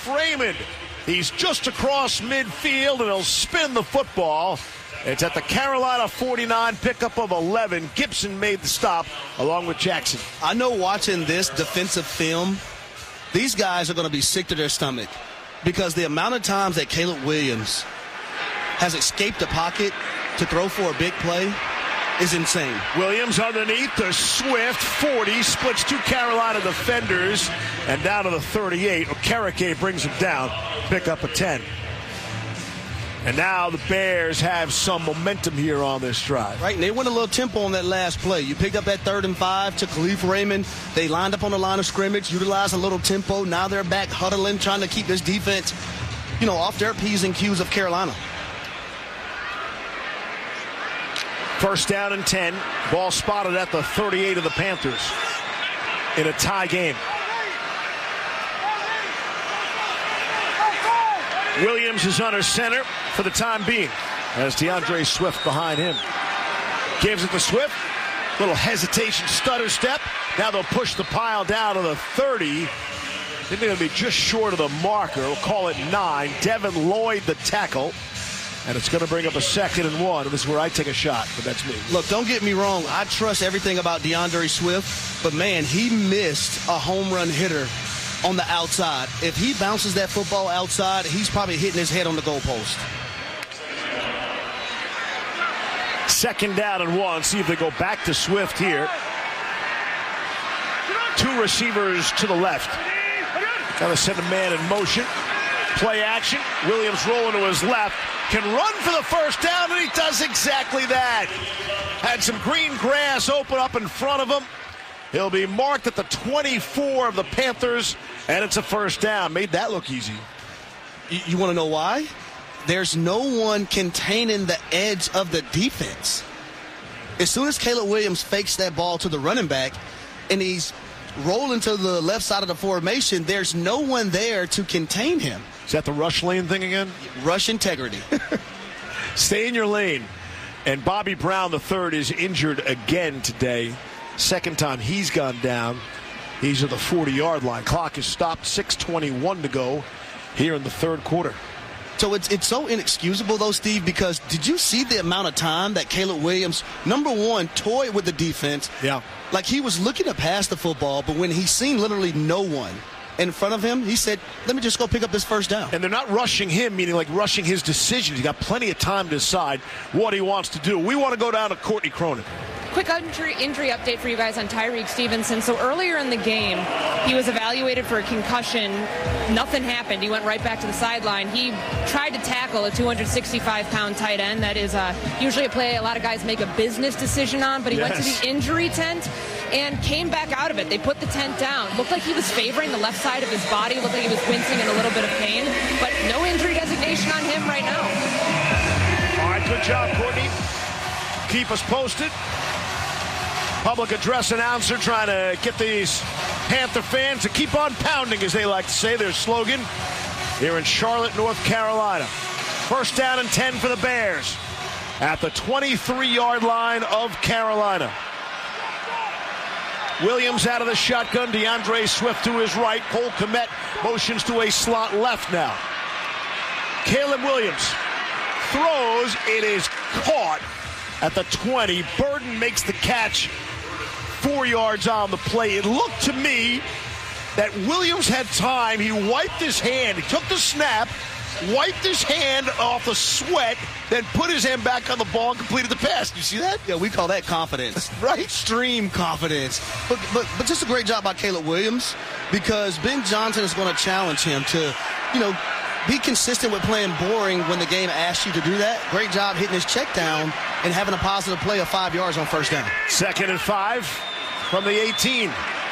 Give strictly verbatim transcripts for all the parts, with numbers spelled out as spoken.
Raymond. He's just across midfield, and he'll spin the football. It's at the Carolina forty-nine, pickup of eleven. Gibson made the stop along with Jackson. I know watching this defensive film, these guys are going to be sick to their stomach because the amount of times that Caleb Williams has escaped the pocket to throw for a big play is insane. Williams underneath the Swift forty, splits two Carolina defenders, and down to the thirty-eight. Okereke brings him down, pick up a ten. And now the Bears have some momentum here on this drive. Right, and they went a little tempo on that last play. You picked up that third and five to Khalif Raymond. They lined up on the line of scrimmage, utilized a little tempo. Now they're back huddling, trying to keep this defense, you know, off their P's and Q's of Carolina. First down and ten. Ball spotted at the thirty-eight of the Panthers in a tie game. Williams is under center for the time being as DeAndre Swift behind him. Gives it to Swift. Little hesitation, stutter step. Now they'll push the pile down to the thirty. They're going to be just short of the marker. We'll call it nine. Devin Lloyd the tackle. And it's going to bring up a second and one. And this is where I take a shot, but that's me. Look, don't get me wrong. I trust everything about DeAndre Swift. But, man, he missed a home run hitter on the outside. If he bounces that football outside, he's probably hitting his head on the goalpost. Second down and one. See if they go back to Swift here. Two receivers to the left. Got to send a man in motion. Play action. Williams rolling to his left. Can run for the first down, and he does exactly that. Had some green grass open up in front of him. He'll be marked at the twenty-four of the Panthers, and it's a first down. Made that look easy. You, you want to know why? There's no one containing the edge of the defense. As soon as Caleb Williams fakes that ball to the running back, and he's rolling to the left side of the formation, there's no one there to contain him. Is that the rush lane thing again? Rush integrity. Stay in your lane. And Bobby Brown the third is injured again today. Second time he's gone down. He's at the forty-yard line. Clock is stopped. six twenty-one to go here in the third quarter. So it's it's so inexcusable, though, Steve, because did you see the amount of time that Caleb Williams, number one, toyed with the defense? Yeah. Like he was looking to pass the football, but when he seen literally no one in front of him, he said, let me just go pick up this first down. And they're not rushing him, meaning like rushing his decisions. He's got plenty of time to decide what he wants to do. We want to go down to Courtney Cronin. Quick injury, injury update for you guys on Tyreek Stevenson. So earlier in the game, he was evaluated for a concussion. Nothing happened. He went right back to the sideline. He tried to tackle a two hundred sixty-five pound tight end. That is uh, usually a play a lot of guys make a business decision on, but he yes. went to the injury tent and came back out of it. They put the tent down. Looked like he was favoring the left side of his body. Looked like he was wincing in a little bit of pain, but no injury designation on him right now. All right, good job, Courtney. Keep us posted. Public address announcer trying to get these Panther fans to keep on pounding, as they like to say, their slogan here in Charlotte, North Carolina. First down and ten for the Bears at the twenty-three-yard line of Carolina. Williams out of the shotgun. DeAndre Swift to his right. Cole Kmet motions to a slot left now. Caleb Williams throws. It is caught at the twenty. Burden makes the catch. Four yards on the play. It looked to me that Williams had time. He wiped his hand. He took the snap, wiped his hand off the sweat, then put his hand back on the ball and completed the pass. You see that? Yeah, we call that confidence. Right? Extreme confidence. But, but but just a great job by Caleb Williams, because Ben Johnson is going to challenge him to, you know, be consistent with playing boring when the game asks you to do that. Great job hitting his check down and having a positive play of five yards on first down. Second and five from the eighteen.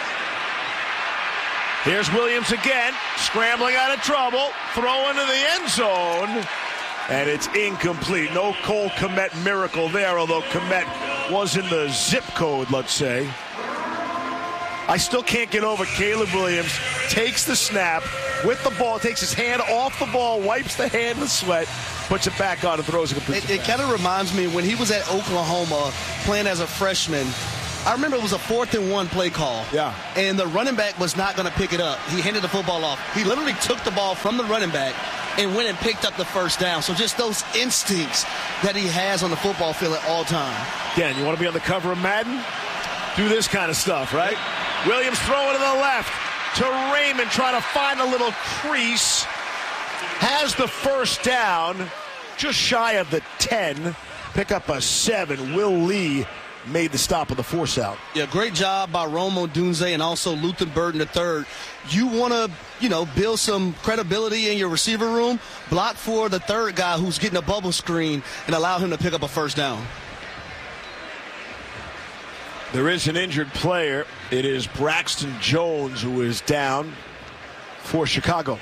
Here's Williams again, scrambling out of trouble, throwing to the end zone, and it's incomplete. No Cole Kmet miracle there, although Kmet was in the zip code, let's say. I still can't get over Caleb Williams takes the snap with the ball, takes his hand off the ball, wipes the hand with sweat, puts it back on and throws it complete. It, it kind of reminds me when he was at Oklahoma playing as a freshman. I remember it was a fourth and one play call. Yeah. And the running back was not going to pick it up. He handed the football off. He literally took the ball from the running back and went and picked up the first down. So just those instincts that he has on the football field at all times. Again, you want to be on the cover of Madden? Do this kind of stuff, right? Williams throwing to the left to Raymond, trying to find a little crease. Has the first down, just shy of the ten. Pick up a seven. Will Lee made the stop of the force out. Yeah, great job by Rome Odunze and also Luther Burden the third. You want to, you know, build some credibility in your receiver room, block for the third guy who's getting a bubble screen and allow him to pick up a first down. There is an injured player. It is Braxton Jones who is down for Chicago.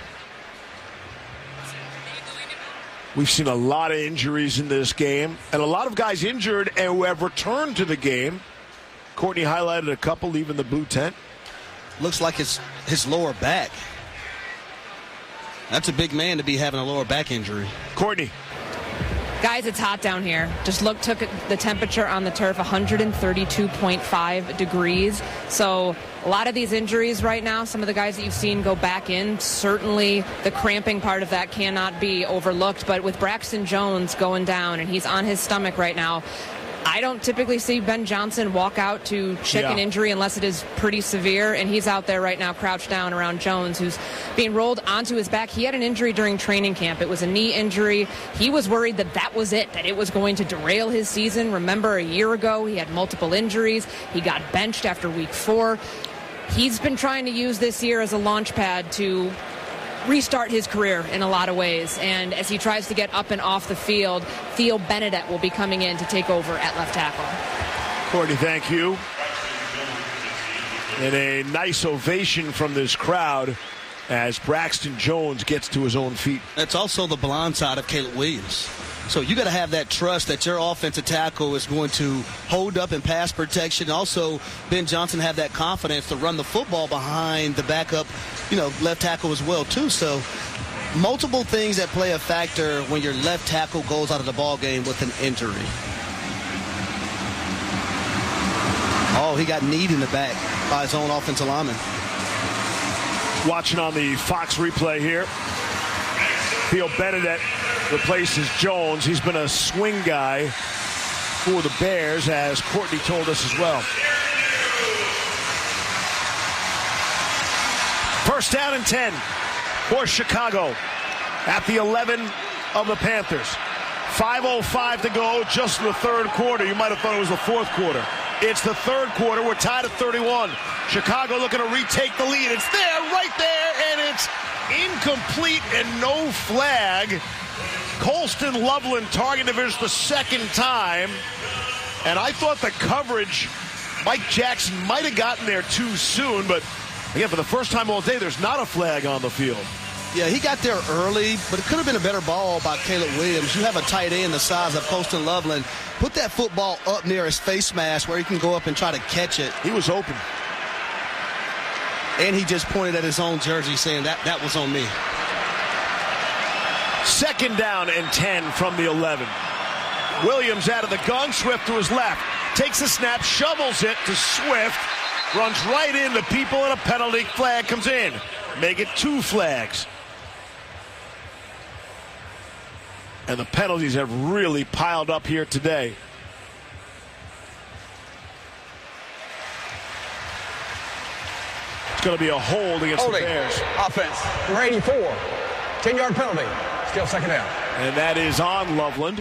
We've seen a lot of injuries in this game, and a lot of guys injured and who have returned to the game. Courtney highlighted a couple leaving the blue tent. Looks like his, his lower back. That's a big man to be having a lower back injury. Courtney. Guys, it's hot down here. Just look, took the temperature on the turf, one thirty-two point five degrees. So a lot of these injuries right now, some of the guys that you've seen go back in, certainly the cramping part of that cannot be overlooked. But with Braxton Jones going down and he's on his stomach right now, I don't typically see Ben Johnson walk out to check yeah. an injury unless it is pretty severe, and he's out there right now crouched down around Jones, who's being rolled onto his back. He had an injury during training camp. It was a knee injury. He was worried that that was it, that it was going to derail his season. Remember, a year ago, he had multiple injuries. He got benched after week four. He's been trying to use this year as a launch pad to restart his career in a lot of ways. And as he tries to get up and off the field, Theo Benedette will be coming in to take over at left tackle. Courtney, thank you. And a nice ovation from this crowd as Braxton Jones gets to his own feet. That's also the blind side of Caleb Williams. So you got to have that trust that your offensive tackle is going to hold up in pass protection. Also, Ben Johnson have that confidence to run the football behind the backup, you know, left tackle as well, too. So multiple things that play a factor when your left tackle goes out of the ball game with an injury. Oh, he got kneed in the back by his own offensive lineman. Watching on the Fox replay here, Theo Benedette replaces Jones. He's been a swing guy for the Bears, as Courtney told us as well. First down and ten for Chicago at the eleven of the Panthers. five oh five to go, just in the third quarter. You might have thought it was the fourth quarter. It's the third quarter. We're tied at thirty-one. Chicago looking to retake the lead. It's there, right there, and it's incomplete and no flag. Colston Loveland targeted his the second time, and I thought the coverage, Mike Jackson might have gotten there too soon, but again, for the first time all day, there's not a flag on the field. Yeah, he got there early, but it could have been a better ball by Caleb Williams. You have a tight end the size of Colston Loveland. Put that football up near his face mask where he can go up and try to catch it. He was open. And he just pointed at his own jersey saying that that was on me. Second down and ten from the eleven. Williams out of the gun. Swift to his left. Takes a snap, shovels it to Swift. Runs right into people, and a penalty. Flag comes in. Make it two flags. And the penalties have really piled up here today. It's going to be a hold against Holding. the Bears. Offense, number eighty-four. ten-yard penalty. Still second down. And that is on Loveland.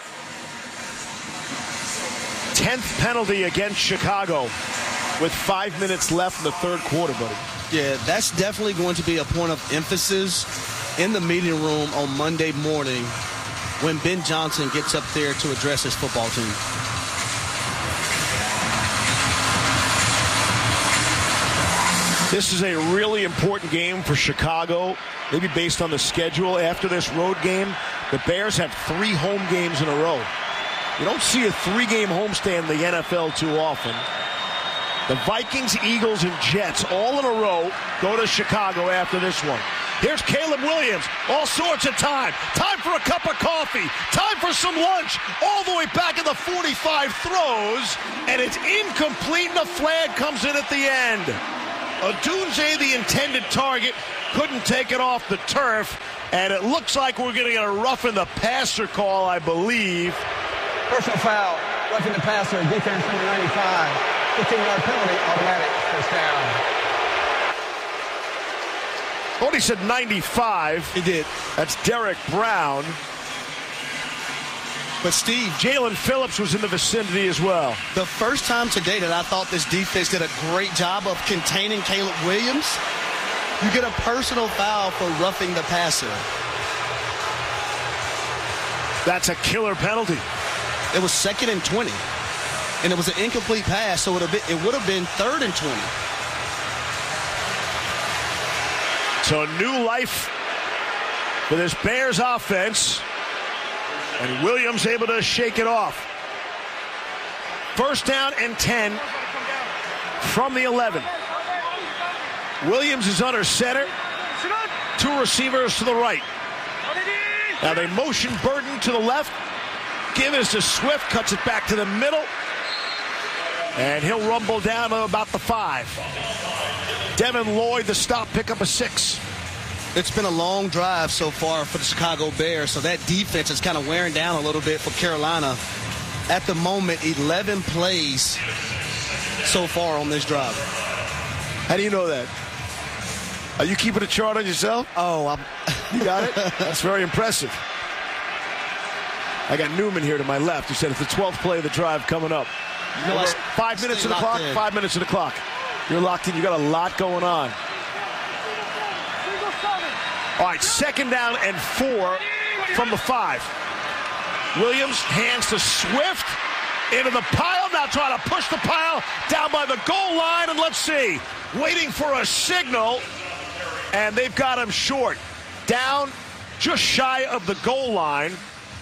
tenth penalty against Chicago with five minutes left in the third quarter, buddy. Yeah, that's definitely going to be a point of emphasis in the meeting room on Monday morning when Ben Johnson gets up there to address his football team. This is a really important game for Chicago, maybe based on the schedule. After this road game, the Bears have three home games in a row. You don't see a three-game homestand in the N F L too often. The Vikings, Eagles, and Jets all in a row go to Chicago after this one. Here's Caleb Williams. All sorts of time. Time for a cup of coffee. Time for some lunch. All the way back in the forty-five throws. And it's incomplete, and the flag comes in at the end. Odunze, the intended target, couldn't take it off the turf. And it looks like we're going to get a roughing the passer call, I believe. Personal foul. Roughing the passer. Defense number ninety-five. fifteen-yard penalty. Automatic. First down. Oh, he said ninety-five. He did. That's Derek Brown. But, Steve, Jalen Phillips was in the vicinity as well. The first time today that I thought this defense did a great job of containing Caleb Williams, you get a personal foul for roughing the passer. That's a killer penalty. It was second and twenty. And it was an incomplete pass, so it would have been, it would have been third and twenty. So new life for this Bears offense. And Williams able to shake it off. First down and ten from the eleven. Williams is under center. Two receivers to the right. Now they motion Burton to the left. Give it to Swift. Cuts it back to the middle. And he'll rumble down to about the five. Devin Lloyd, the stop, pick up a six. It's been a long drive so far for the Chicago Bears, so that defense is kind of wearing down a little bit for Carolina. At the moment, eleven plays so far on this drive. How do you know that? Are you keeping a chart on yourself? Oh, I'm... You got it? That's very impressive. I got Newman here to my left. He said it's the twelfth play of the drive coming up. You know, Five minutes of the clock, in. five minutes of the clock. You're locked in. You got a lot going on. All right, second down and four from the five. Williams hands to Swift into the pile. Now trying to push the pile down by the goal line. And let's see, waiting for a signal. And they've got him short. Down just shy of the goal line.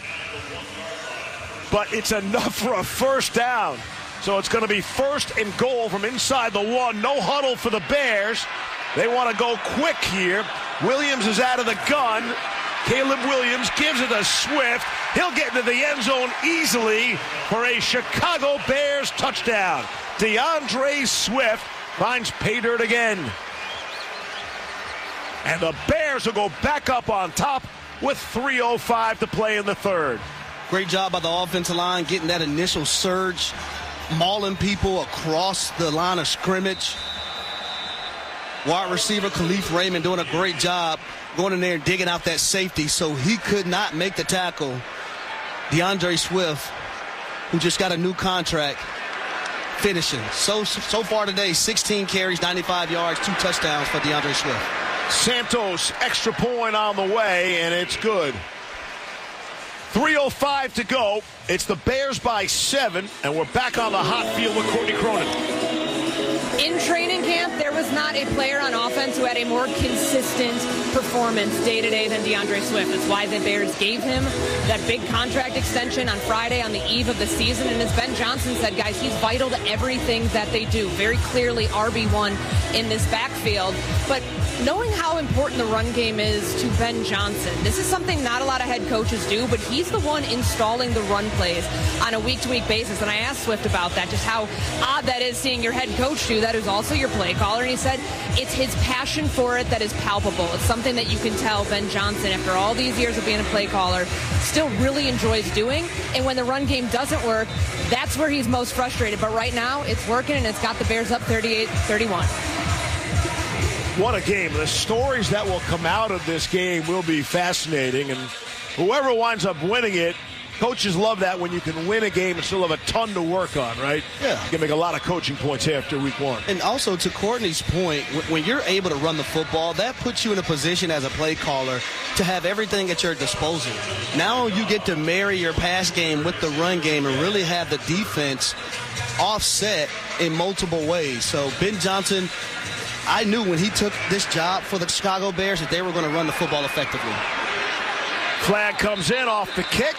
But it's enough for a first down. So it's going to be first and goal from inside the one. No huddle for the Bears. They want to go quick here. Williams is out of the gun. Caleb Williams gives it to Swift. He'll get into the end zone easily for a Chicago Bears touchdown. DeAndre Swift finds pay dirt again. And the Bears will go back up on top with three oh five to play in the third. Great job by the offensive line getting that initial surge, mauling people across the line of scrimmage. Wide receiver Khalif Raymond doing a great job going in there and digging out that safety so he could not make the tackle. DeAndre Swift, who just got a new contract, finishing. So, so far today, sixteen carries, ninety-five yards, two touchdowns for DeAndre Swift. Santos, extra point on the way, and it's good. three oh five to go. It's the Bears by seven, and we're back on the hot field with Courtney Cronin. In training camp, there was not a player on offense who had a more consistent performance day-to-day than DeAndre Swift. That's why the Bears gave him that big contract extension on Friday on the eve of the season. And as Ben Johnson said, guys, he's vital to everything that they do. Very clearly R B one in this backfield. But knowing how important the run game is to Ben Johnson, this is something not a lot of head coaches do, but he's the one installing the run plays on a week-to-week basis. And I asked Swift about that, just how odd that is seeing your head coach do that, who's also your play caller. And he said it's his passion for it that is palpable. It's something that you can tell Ben Johnson, after all these years of being a play caller, still really enjoys doing. And when the run game doesn't work, that's where he's most frustrated. But right now, it's working, and it's got the Bears up thirty-eight thirty-one. What a game. The stories that will come out of this game will be fascinating. And whoever winds up winning it, coaches love that when you can win a game and still have a ton to work on, right? Yeah. You can make a lot of coaching points after week one. And also, to Courtney's point, when you're able to run the football, that puts you in a position as a play caller to have everything at your disposal. Now you get to marry your pass game with the run game and really have the defense offset in multiple ways. So Ben Johnson, I knew when he took this job for the Chicago Bears that they were going to run the football effectively. Flag comes in off the kick.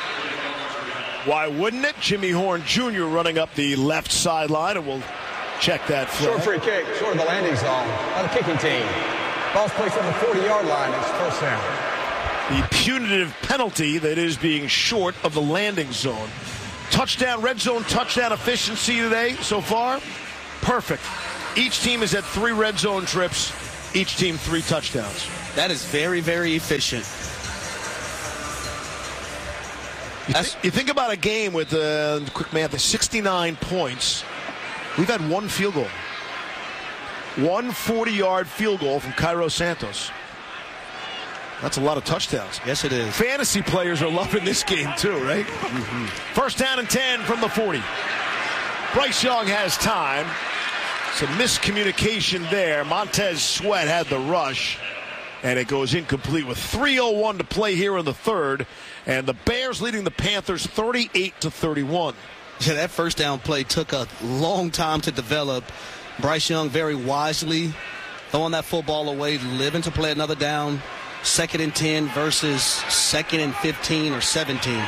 Why wouldn't it? Jimmy Horn Junior running up the left sideline, and we'll check that flag. Short free kick, short of the landing zone by the kicking team. Ball's placed on the forty-yard line. It's first down. The punitive penalty that is being short of the landing zone. Touchdown, red zone touchdown efficiency today so far. Perfect. Each team has had three red zone trips. Each team three touchdowns. That is very, very efficient. You, th- you think about a game with, uh, quick math, sixty-nine points. We've had one field goal. One forty-yard field goal from Cairo Santos. That's a lot of touchdowns. Yes, it is. Fantasy players are loving this game too, right? Mm-hmm. First down and ten from the forty. Bryce Young has time. Some miscommunication there. Montez Sweat had the rush, and it goes incomplete with three oh one to play here in the third. And the Bears leading the Panthers thirty-eight to thirty-one. Yeah, that first down play took a long time to develop. Bryce Young very wisely throwing that football away, living to play another down. Second and ten versus second and fifteen or seventeen.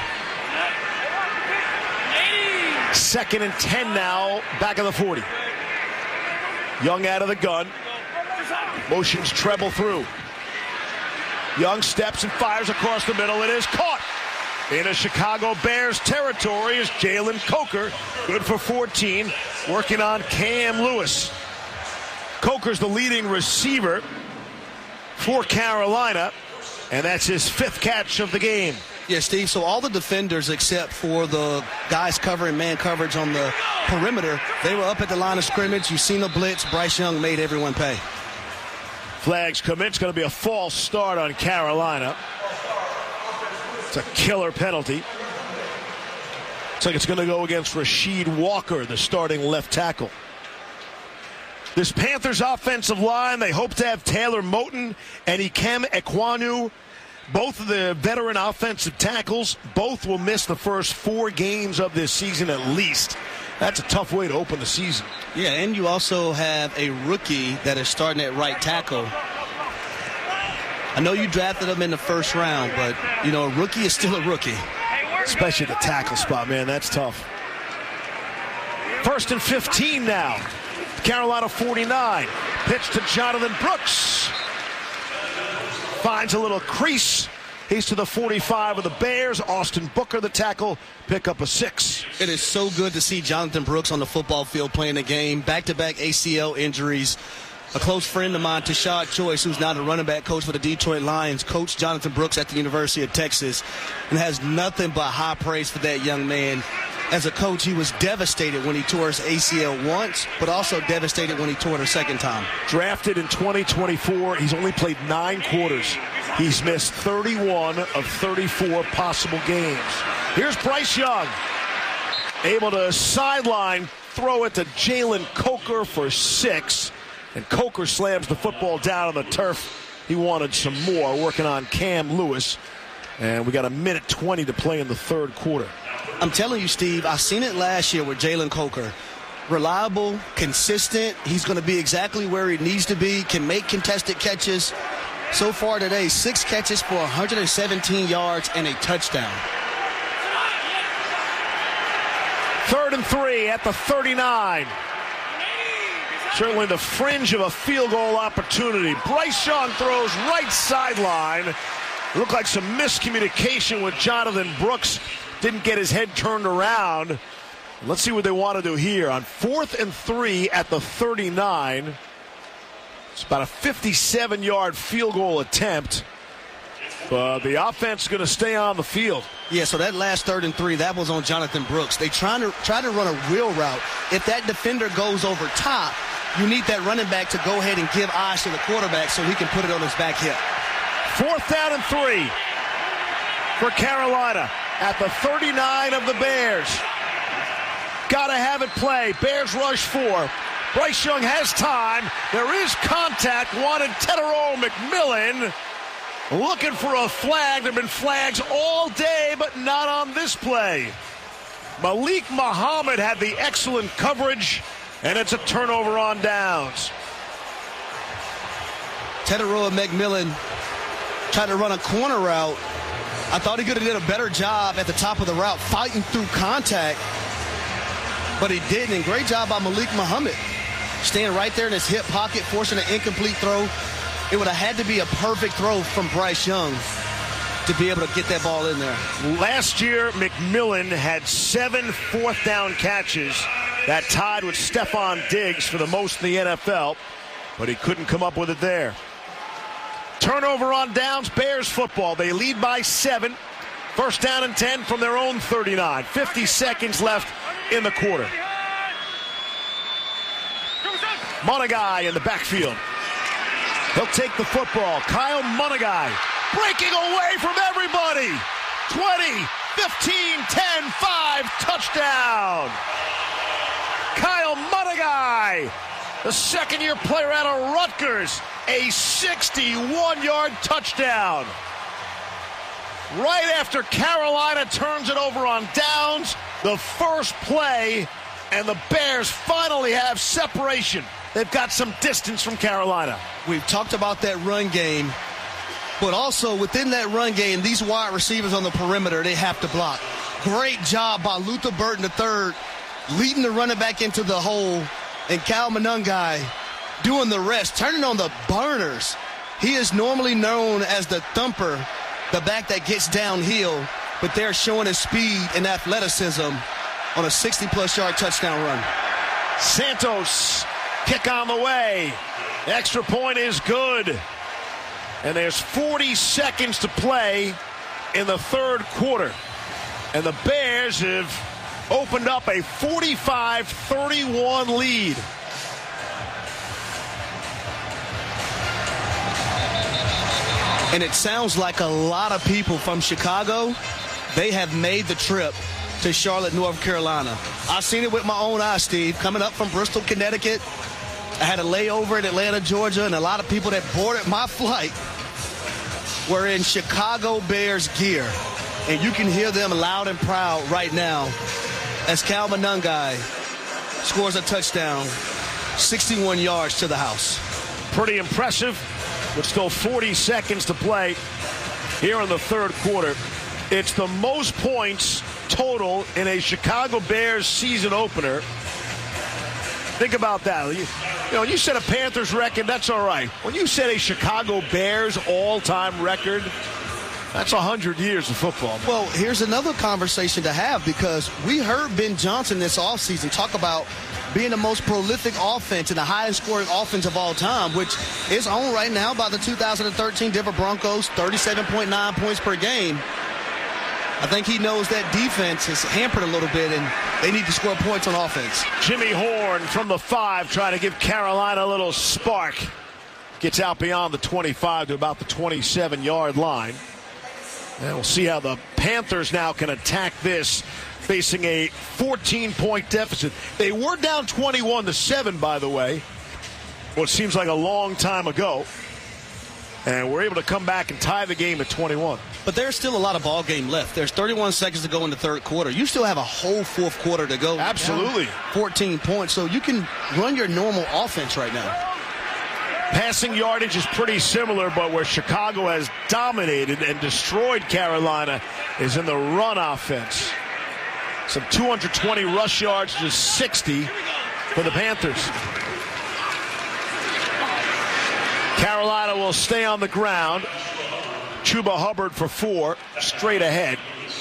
Second and ten now, back of the forty. Young out of the gun. Motions treble through. Young steps and fires across the middle. It is caught into Chicago Bears territory is Jalen Coker. Good for fourteen. Working on Cam Lewis. Coker's the leading receiver for Carolina, and that's his fifth catch of the game. Yeah, Steve, so all the defenders except for the guys covering man coverage on the perimeter, they were up at the line of scrimmage. You've seen the blitz. Bryce Young made everyone pay. Flags come in. It's going to be a false start on Carolina. It's a killer penalty. Looks like it's going to go against Rasheed Walker, the starting left tackle. This Panthers offensive line, they hope to have Taylor Moton and Ikem Ekwonu, both of the veteran offensive tackles. Both will miss the first four games of this season at least. That's a tough way to open the season. Yeah, and you also have a rookie that is starting at right tackle. I know you drafted him in the first round, but, you know, a rookie is still a rookie. Especially the tackle spot, man. That's tough. First and fifteen now. Carolina forty-nine. Pitch to Jonathan Brooks. Finds a little crease. He's to the forty-five of the Bears. Austin Booker, the tackle, pick up a six. It is so good to see Jonathan Brooks on the football field playing the game. Back-to-back A C L injuries. A close friend of mine, Tashad Choice, who's now the running back coach for the Detroit Lions, coached Jonathan Brooks at the University of Texas and has nothing but high praise for that young man. As a coach, he was devastated when he tore his A C L once, but also devastated when he tore it a second time. Drafted in twenty twenty-four, he's only played nine quarters. He's missed thirty-one of thirty-four possible games. Here's Bryce Young, able to sideline throw it to Jalen Coker for six, and Coker slams the football down on the turf. He wanted some more, working on Cam Lewis, and we got a minute twenty to play in the third quarter. I'm telling you, Steve, I've seen it last year with Jalen Coker. Reliable, consistent. He's going to be exactly where he needs to be, can make contested catches. So far today, six catches for one hundred seventeen yards and a touchdown. Third and three at the thirty-nine. Certainly the fringe of a field goal opportunity. Bryce Young throws right sideline. Looked like some miscommunication with Jonathan Brooks. Didn't get his head turned around. Let's see what they want to do here. On fourth and three at the thirty-nine. It's about a fifty-seven yard field goal attempt. But the offense is going to stay on the field. Yeah, so that last third and three, that was on Jonathan Brooks. They trying to try to run a wheel route. If that defender goes over top, you need that running back to go ahead and give eyes to the quarterback so he can put it on his back hip. Fourth down and three for Carolina at the thirty-nine of the Bears. Gotta have it play. Bears rush four. Bryce Young has time. There is contact. Wanted Tetairoa McMillan. Looking for a flag. There have been flags all day, but not on this play. Malik Muhammad had the excellent coverage, and it's a turnover on downs. Tetairoa McMillan tried to run a corner route. I thought he could have did a better job at the top of the route fighting through contact, but he didn't. And great job by Malik Muhammad, staying right there in his hip pocket, forcing an incomplete throw. It would have had to be a perfect throw from Bryce Young to be able to get that ball in there. Last year, McMillan had seven fourth down catches that tied with Stephon Diggs for the most in the N F L, but he couldn't come up with it there. Turnover on downs, Bears football. They lead by seven. First down and ten from their own thirty-nine. fifty seconds left in the quarter. Monagai in the backfield. He'll take the football. Kyle Monagai breaking away from everybody. twenty, fifteen, ten, five, touchdown. Kyle Monagai, the second-year player out of Rutgers, a sixty-one-yard touchdown. Right after Carolina turns it over on downs, the first play, and the Bears finally have separation. They've got some distance from Carolina. We've talked about that run game, but also within that run game, these wide receivers on the perimeter, they have to block. Great job by Luther Burton the third, leading the running back into the hole, and Kyle Monagai doing the rest, turning on the burners. He is normally known as the thumper, the back that gets downhill, but they're showing his speed and athleticism on a sixty-plus yard touchdown run. Santos, kick on the way. Extra point is good. And there's forty seconds to play in the third quarter. And the Bears have opened up a forty-five thirty-one lead. And it sounds like a lot of people from Chicago, they have made the trip to Charlotte, North Carolina. I've seen it with my own eyes, Steve. Coming up from Bristol, Connecticut, I had a layover in Atlanta, Georgia, and a lot of people that boarded my flight were in Chicago Bears gear. And you can hear them loud and proud right now as Kyle Monagai scores a touchdown, sixty-one yards to the house. Pretty impressive. With still forty seconds to play here in the third quarter. It's the most points total in a Chicago Bears season opener. Think about that. You, you know, you said a Panthers record, that's all right. When you said a Chicago Bears all-time record, that's one hundred years of football, man. Well, here's another conversation to have, because we heard Ben Johnson this offseason talk about being the most prolific offense and the highest scoring offense of all time, which is owned right now by the two thousand thirteen Denver Broncos, thirty-seven point nine points per game. I think he knows that defense is hampered a little bit, and they need to score points on offense. Jimmy Horn from the five trying to give Carolina a little spark. Gets out beyond the twenty-five to about the twenty-seven yard line. And we'll see how the Panthers now can attack this, facing a fourteen point deficit. They were down twenty-one to seven, by the way, what seems like a long time ago. And we're able to come back and tie the game at twenty-one. But there's still a lot of ball game left. There's thirty-one seconds to go in the third quarter. You still have a whole fourth quarter to go. Absolutely. fourteen points, so you can run your normal offense right now. Passing yardage is pretty similar, but where Chicago has dominated and destroyed Carolina is in the run offense. Some two hundred twenty rush yards to sixty for the Panthers. Carolina will stay on the ground. Chuba Hubbard for four, straight ahead.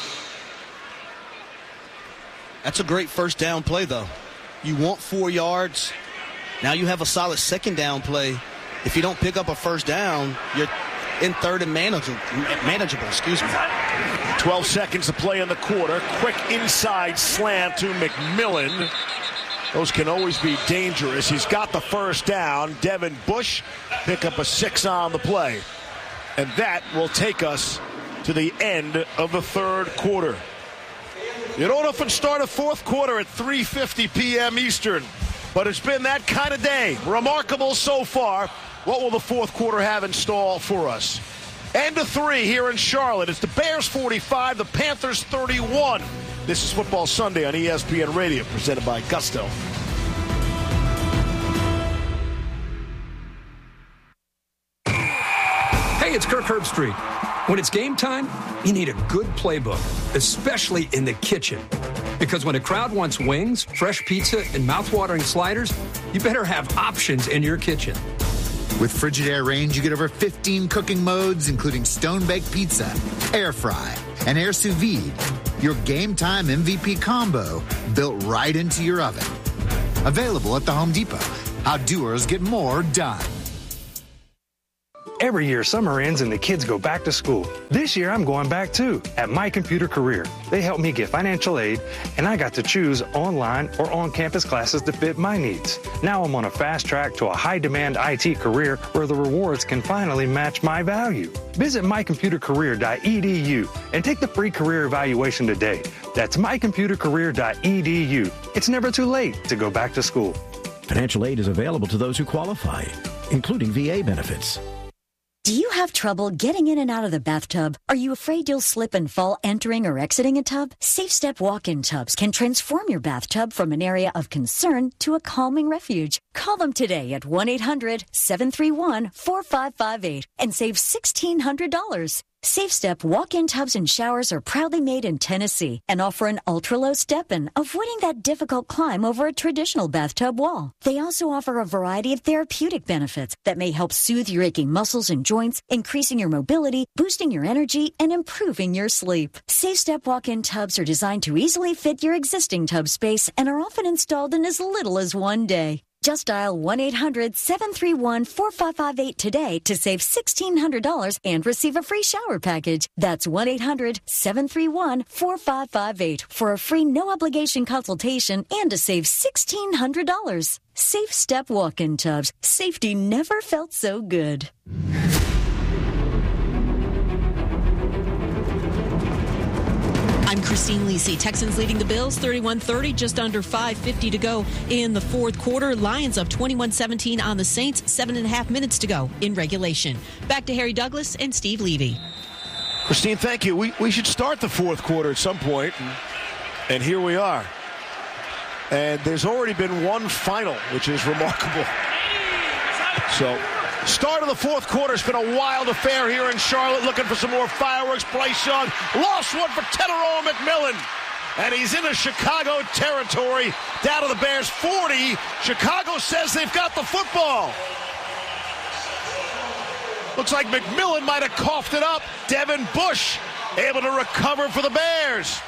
That's a great first down play, though. You want four yards. Now you have a solid second down play. If you don't pick up a first down, you're in third and manageable, manageable, excuse me. twelve seconds to play in the quarter. Quick inside slant to McMillan. Those can always be dangerous. He's got the first down. Devin Bush pick up a six on the play. And that will take us to the end of the third quarter. You don't often start a fourth quarter at three fifty p.m. Eastern, but it's been that kind of day. Remarkable so far. What will the fourth quarter have in store for us? End of three here in Charlotte. It's the Bears forty-five, the Panthers thirty-one. This is Football Sunday on E S P N Radio, presented by Gusto. Hey, it's Kirk Herbstreit. When it's game time, you need a good playbook, especially in the kitchen. Because when a crowd wants wings, fresh pizza, and mouthwatering sliders, you better have options in your kitchen. With Frigidaire range, you get over fifteen cooking modes, including stone-baked pizza, air fry, and air sous vide. Your game time M V P combo built right into your oven. Available at the Home Depot. How doers get more done. Every year, summer ends and the kids go back to school. This year, I'm going back too at My Computer Career. They helped me get financial aid, and I got to choose online or on-campus classes to fit my needs. Now I'm on a fast track to a high-demand I T career where the rewards can finally match my value. Visit my computer career dot e d u and take the free career evaluation today. That's my computer career dot e d u. It's never too late to go back to school. Financial aid is available to those who qualify, including V A benefits. Do you have trouble getting in and out of the bathtub? Are you afraid you'll slip and fall entering or exiting a tub? Safe Step walk-in tubs can transform your bathtub from an area of concern to a calming refuge. Call them today at one eight hundred seven three one four five five eight and save sixteen hundred dollars. Safe Step walk-in tubs and showers are proudly made in Tennessee and offer an ultra-low step-in, avoiding that difficult climb over a traditional bathtub wall. They also offer a variety of therapeutic benefits that may help soothe your aching muscles and joints, increasing your mobility, boosting your energy, and improving your sleep. Safe Step walk-in tubs are designed to easily fit your existing tub space and are often installed in as little as one day. Just dial one eight hundred seven three one four five five eight today to save sixteen hundred dollars and receive a free shower package. That's one eight hundred seven three one four five five eight for a free no-obligation consultation and to save sixteen hundred dollars. Safe Step walk-in tubs. Safety never felt so good. I'm Christine Lisi. Texans leading the Bills thirty-one thirty, just under five fifty to go in the fourth quarter. Lions up twenty-one seventeen on the Saints, seven and a half minutes to go in regulation. Back to Harry Douglas and Steve Levy. Christine, thank you. We, we should start the fourth quarter at some point, and, and here we are. And there's already been one final, which is remarkable. So, start of the fourth quarter has been a wild affair here in Charlotte, looking for some more fireworks. Bryce Young lost one for Tetairoa McMillan, and he's into Chicago territory, down to the Bears forty. Chicago says they've got the football. Looks like McMillan might have coughed it up. Devin Bush able to recover for the Bears.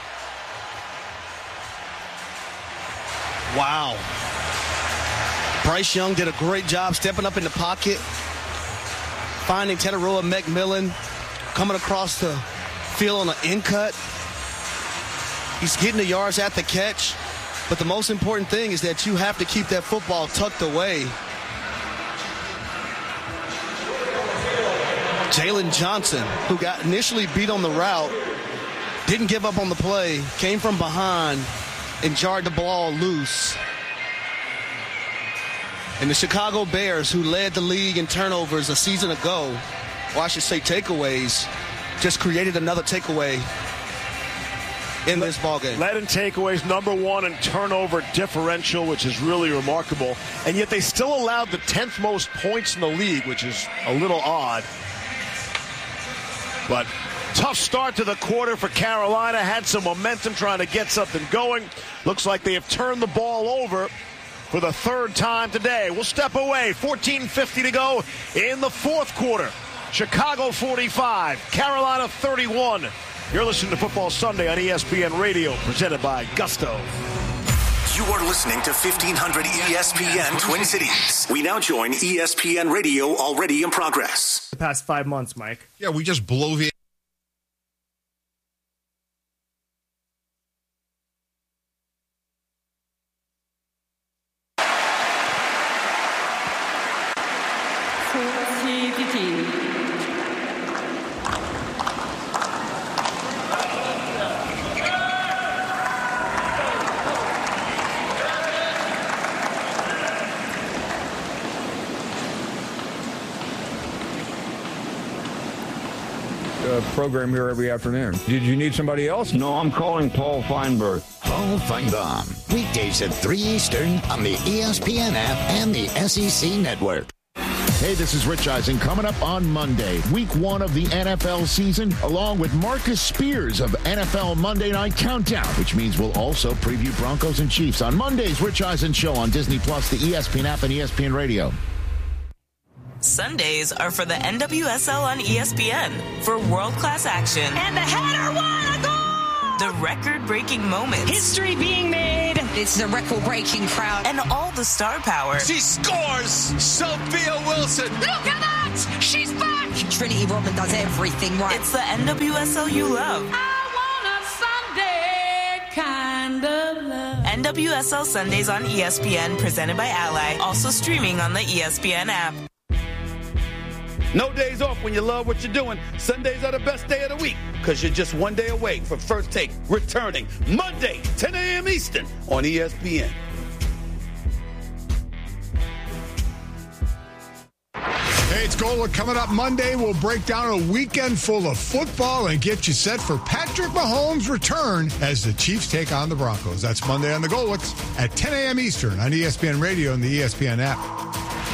Wow. Bryce Young did a great job stepping up in the pocket, finding Tetairoa McMillan, coming across the field on an in cut. He's getting the yards at the catch, but the most important thing is that you have to keep that football tucked away. Jalen Johnson, who got initially beat on the route, didn't give up on the play, came from behind and jarred the ball loose. And the Chicago Bears, who led the league in turnovers a season ago, or I should say takeaways, just created another takeaway in this ballgame. Led in takeaways, number one in turnover differential, which is really remarkable. And yet they still allowed the tenth most points in the league, which is a little odd. But tough start to the quarter for Carolina. Had some momentum trying to get something going. Looks like they have turned the ball over for the third time today. We'll step away. fourteen fifty to go in the fourth quarter. Chicago forty-five, Carolina thirty-one. You're listening to Football Sunday on E S P N Radio, presented by Gusto. You are listening to fifteen hundred E S P N Twin Cities. We now join E S P N Radio, already in progress. The past five months, Mike. Yeah, we just blow the program here every afternoon. Did you need somebody else? No, I'm calling Paul Feinberg. Paul Feinbaum. Weekdays at three Eastern on the E S P N app and the S E C Network. Hey, this is Rich Eisen. Coming up on Monday, week one of the N F L season, along with Marcus Spears of N F L Monday Night Countdown, which means we'll also preview Broncos and Chiefs on Monday's Rich Eisen Show on Disney Plus, the E S P N app, and E S P N Radio. Sundays are for the N W S L on E S P N for world-class action. And the header won a goal! The record-breaking moments. History being made. It's the record-breaking crowd. And all the star power. She scores! Sophia Wilson! Look at that! She's back! Trinity Rodman does everything right. It's the N W S L you love. I want a Sunday kind of love. N W S L Sundays on E S P N, presented by Ally. Also streaming on the E S P N app. No days off when you love what you're doing. Sundays are the best day of the week because you're just one day away from First Take returning Monday, ten a.m. Eastern on E S P N. Hey, it's Gola coming up Monday. We'll break down a weekend full of football and get you set for Patrick Mahomes' return as the Chiefs take on the Broncos. That's Monday on the Golix at ten a.m. Eastern on E S P N Radio and the E S P N app.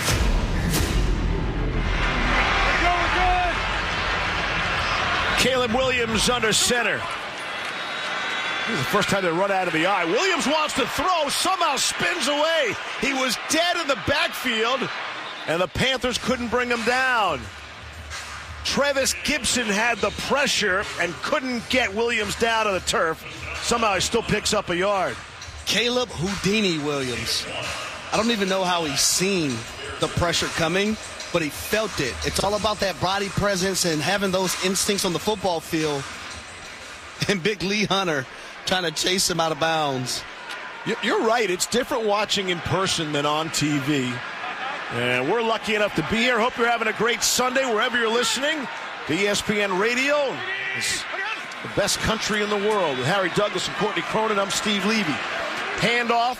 Caleb Williams under center. This is the first time they run out of the eye. Williams wants to throw, somehow spins away. He was dead in the backfield, and the Panthers couldn't bring him down. Trevis Gibson had the pressure and couldn't get Williams down to the turf. Somehow he still picks up a yard. Caleb Houdini Williams. I don't even know how he's seen the pressure coming, but he felt it. It's all about that body presence and having those instincts on the football field. And Big Lee Hunter trying to chase him out of bounds. You're right. It's different watching in person than on T V. And we're lucky enough to be here. Hope you're having a great Sunday wherever you're listening. The E S P N Radio is the best country in the world. With Harry Douglas and Courtney Cronin, I'm Steve Levy. Handoff.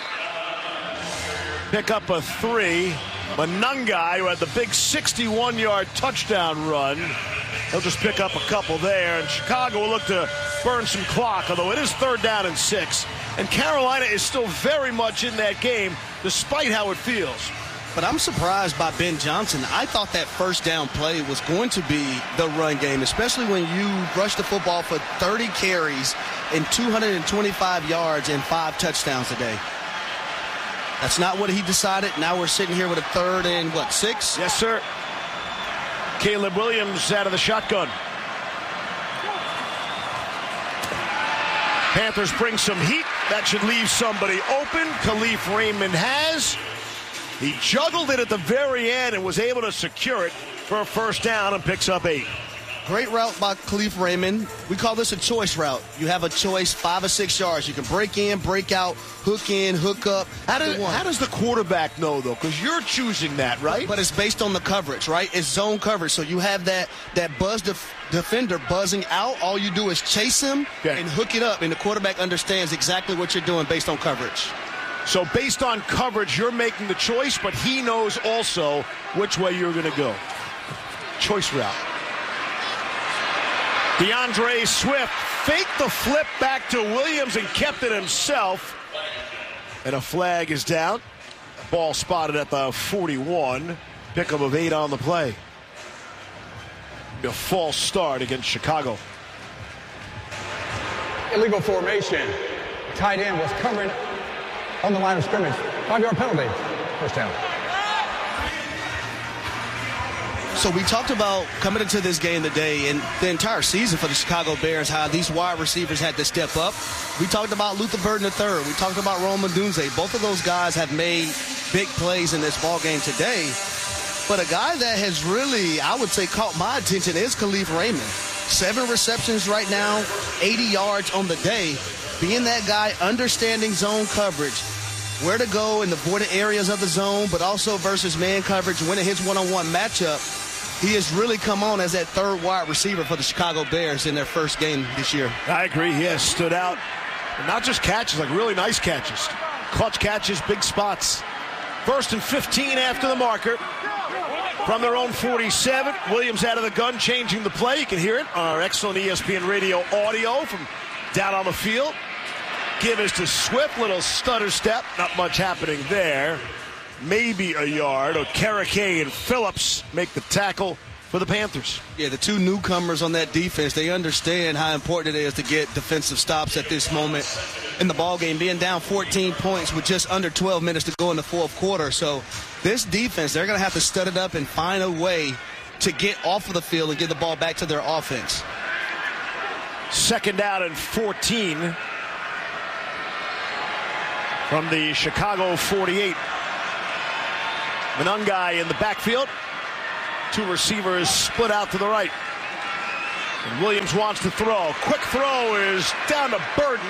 Pick up a three. Manungai, who had the big sixty-one-yard touchdown run. He'll just pick up a couple there. And Chicago will look to burn some clock, although it is third down and six. And Carolina is still very much in that game, despite how it feels. But I'm surprised by Ben Johnson. I thought that first down play was going to be the run game, especially when you rush the football for thirty carries and two hundred twenty-five yards and five touchdowns a day. That's not what he decided. Now we're sitting here with a third and, what, six? Yes, sir. Caleb Williams out of the shotgun. Panthers bring some heat. That should leave somebody open. Khalif Raymond has. He juggled it at the very end and was able to secure it for a first down and picks up eight. Great route by Khalif Raymond. We call this a choice route. You have a choice, five or six yards. You can break in, break out, hook in, hook up. How, do, how does the quarterback know, though? Because you're choosing that, right? But it's based on the coverage, right? It's zone coverage. So you have that, that buzz def- defender buzzing out. All you do is chase him okay. and hook it up, and the quarterback understands exactly what you're doing based on coverage. So based on coverage, you're making the choice, but he knows also which way you're going to go. Choice route. DeAndre Swift faked the flip back to Williams and kept it himself. And a flag is down. Ball spotted at the forty-one. Pickup of eight on the play. A false start against Chicago. Illegal formation. Tight end was covering on the line of scrimmage. Five-yard penalty. First down. So we talked about coming into this game today and the entire season for the Chicago Bears, how these wide receivers had to step up. We talked about Luther Burden the third. We talked about Rome Odunze. Both of those guys have made big plays in this ball game today. But a guy that has really, I would say, caught my attention is Khalif Raymond. Seven receptions right now, eighty yards on the day. Being that guy, understanding zone coverage, where to go in the voided areas of the zone, but also versus man coverage, winning his one-on-one matchup. He has really come on as that third wide receiver for the Chicago Bears in their first game this year. I agree. He has stood out. And not just catches, like really nice catches. Clutch catches, big spots. First and fifteen after the marker. From their own forty-seven. Williams out of the gun, changing the play. You can hear it on our excellent E S P N radio audio from down on the field. Give is to Swift. Little stutter step. Not much happening there. Maybe a yard. Okereke and Phillips make the tackle for the Panthers. Yeah, the two newcomers on that defense, they understand how important it is to get defensive stops at this moment in the ballgame, being down fourteen points with just under twelve minutes to go in the fourth quarter. So this defense, they're going to have to stud it up and find a way to get off of the field and get the ball back to their offense. Second down and fourteen from the Chicago forty-eight. Monangai in the backfield. Two receivers split out to the right. And Williams wants to throw. Quick throw is down to Burden.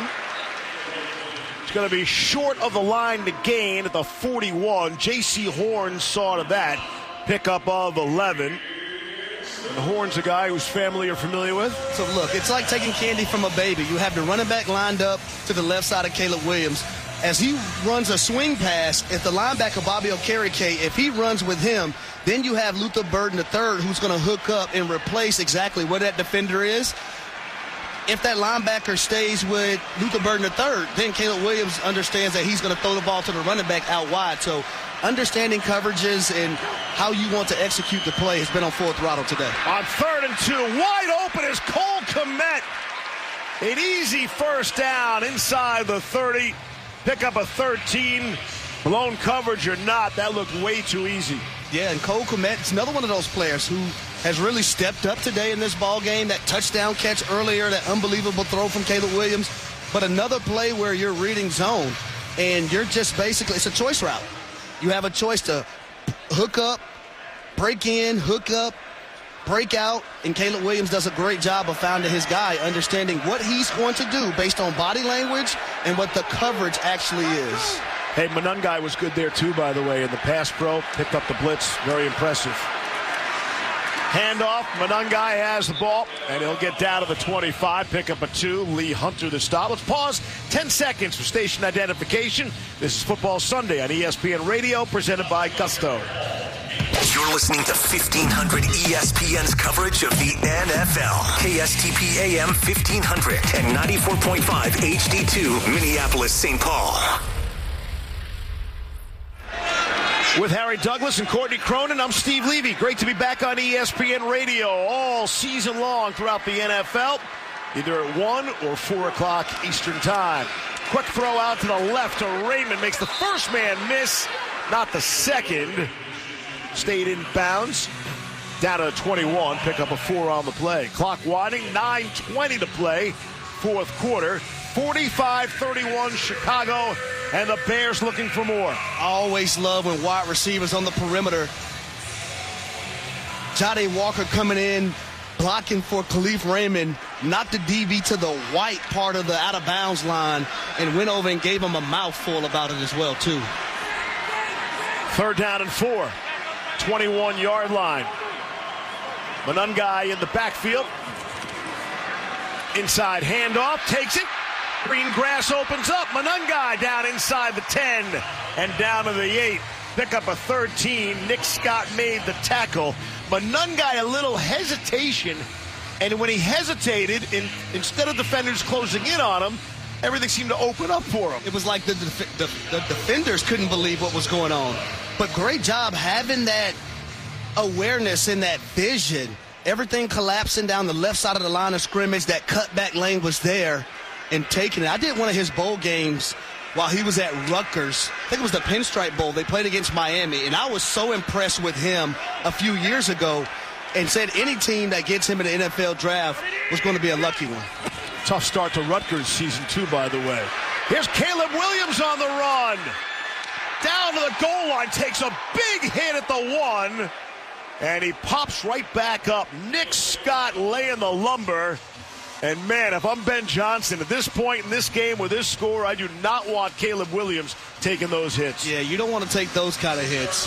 It's going to be short of the line to gain at the forty-one. J C Horn saw to that. Pickup of eleven. And Horn's a guy whose family you're familiar with. So, look, it's like taking candy from a baby. You have the running back lined up to the left side of Caleb Williams. As he runs a swing pass, if the linebacker, Bobby Okereke, if he runs with him, then you have Luther Burden the third, who's going to hook up and replace exactly where that defender is. If that linebacker stays with Luther Burden the third, then Caleb Williams understands that he's going to throw the ball to the running back out wide. So understanding coverages and how you want to execute the play has been on full throttle today. On third and two, wide open is Cole Kmet. An easy first down inside the thirty. Pick up a thirteen. Blown coverage or not, that looked way too easy. Yeah, and Cole Kmet is another one of those players who has really stepped up today in this ball game. That touchdown catch earlier, that unbelievable throw from Caleb Williams. But another play where you're reading zone, and you're just basically, it's a choice route. You have a choice to hook up, break in, hook up, break out, and Caleb Williams does a great job of finding his guy, understanding what he's going to do based on body language and what the coverage actually is. Hey, Monangai was good there too, by the way, in the pass pro. Picked up the blitz. Very impressive. Handoff. Monangai has the ball, and he'll get down to the twenty-five. Pick up a two. Lee Hunter the stop. Let's pause ten seconds for station identification. This is Football Sunday on E S P N Radio, presented by Gusto. You're listening to fifteen hundred E S P N's coverage of the N F L. K S T P A M fifteen hundred and ninety-four point five H D two, Minneapolis, Saint Paul. With Harry Douglas and Courtney Cronin, I'm Steve Levy. Great to be back on E S P N Radio all season long throughout the N F L, either at one or four o'clock Eastern time. Quick throw out to the left to Raymond. Makes the first man miss, not the second. Stayed in bounds. Down to twenty-one. Pick up a four on the play. Clock winding. nine twenty to play. Fourth quarter. forty-five thirty-one Chicago. And the Bears looking for more. I always love when wide receivers on the perimeter. Jahdae Walker coming in, blocking for Khalif Raymond, knocked the D B to the white part of the out-of-bounds line, and went over and gave him a mouthful about it as well, too. Third down and four. twenty-one-yard line. Monangai in the backfield. Inside handoff, takes it. Green grass opens up. Monangai down inside the ten and down to the eight. Pick up a thirteen. Nick Scott made the tackle. Monangai a little hesitation, and when he hesitated, in, instead of defenders closing in on him, everything seemed to open up for him. It was like the, the, the, the defenders couldn't believe what was going on. But great job having that awareness and that vision. Everything collapsing down the left side of the line of scrimmage. That cutback lane was there and taking it. I did one of his bowl games while he was at Rutgers. I think it was the Pinstripe Bowl. They played against Miami, and I was so impressed with him a few years ago and said any team that gets him in the N F L draft was going to be a lucky one. Tough start to Rutgers season two, by the way. Here's Caleb Williams on the run. Down to the goal line, takes a big hit at the one, and he pops right back up. Nick Scott laying the lumber. And, man, if I'm Ben Johnson, at this point in this game with this score, I do not want Caleb Williams taking those hits. Yeah, you don't want to take those kind of hits.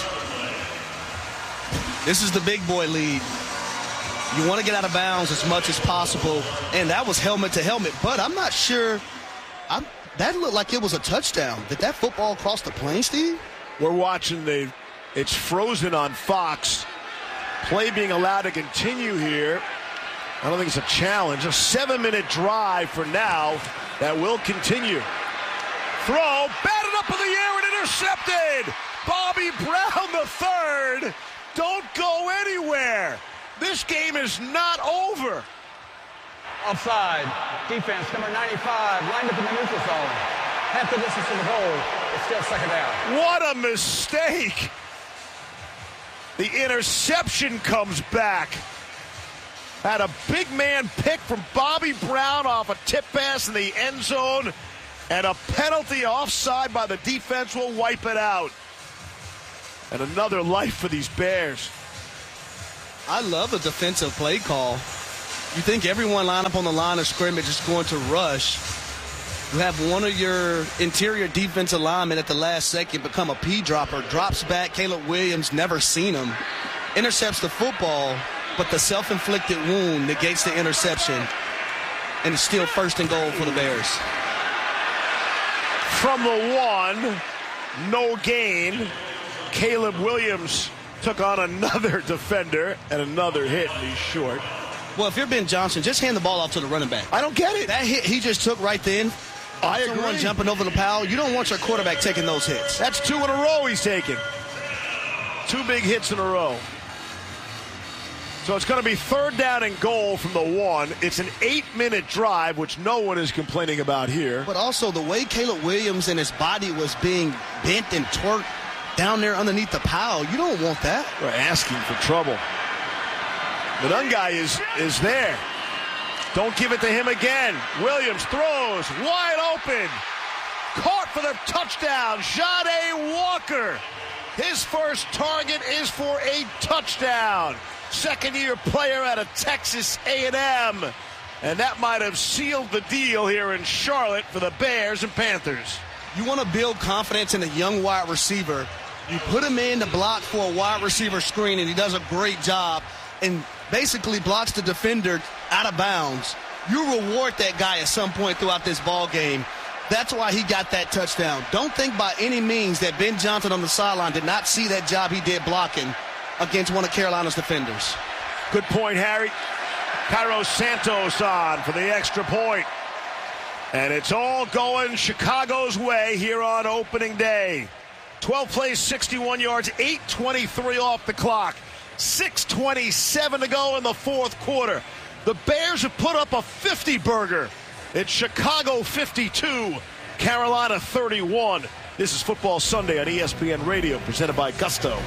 This is the big boy lead. You want to get out of bounds as much as possible, and that was helmet to helmet. But I'm not sure. I'm, that looked like it was a touchdown. Did that football cross the plane, Steve? We're watching the – it's frozen on Fox. Play being allowed to continue here. I don't think it's a challenge. A seven-minute drive for now that will continue. Throw, batted up in the air and intercepted. Bobby Brown the third. Don't go anywhere. This game is not over. Offside. Defense, number ninety-five, lined up in the neutral zone. Half the distance to the goal. It's still second down. What a mistake. The interception comes back. Had a big man pick from Bobby Brown off a tip pass in the end zone. And a penalty offside by the defense will wipe it out. And another life for these Bears. I love the defensive play call. You think everyone line up on the line of scrimmage is going to rush. You have one of your interior defensive linemen at the last second become a P dropper, drops back. Caleb Williams, never seen him, intercepts the football, but the self-inflicted wound negates the interception, and it's still first and goal for the Bears. From the one, no gain. Caleb Williams took on another defender and another hit, and he's short. Well, if you're Ben Johnson, just hand the ball off to the running back. I don't get it. That hit he just took right then. I agree. Someone jumping over the pile. You don't want your quarterback taking those hits. That's two in a row he's taking. Two big hits in a row. So it's going to be third down and goal from the one. It's an eight-minute drive, which no one is complaining about here. But also the way Caleb Williams and his body was being bent and torqued down there underneath the pile, you don't want that. We're asking for trouble. The Dunn guy is, is there. Don't give it to him again. Williams throws wide open. Caught for the touchdown. Jahdae Walker. His first target is for a touchdown. Second-year player out of Texas A and M. And that might have sealed the deal here in Charlotte for the Bears and Panthers. You want to build confidence in a young wide receiver. You put him in to block for a wide receiver screen, and he does a great job and basically blocks the defender out of bounds. You reward that guy at some point throughout this ball game. That's why he got that touchdown. Don't think by any means that Ben Johnson on the sideline did not see that job he did blocking against one of Carolina's defenders. Good point, Harry. Cairo Santos on for the extra point. And it's all going Chicago's way here on opening day. twelve plays, sixty-one yards, eight twenty-three off the clock. six twenty-seven to go in the fourth quarter. The Bears have put up a fifty-burger. It's Chicago fifty-two, Carolina thirty-one. This is Football Sunday on E S P N Radio, presented by Gusto.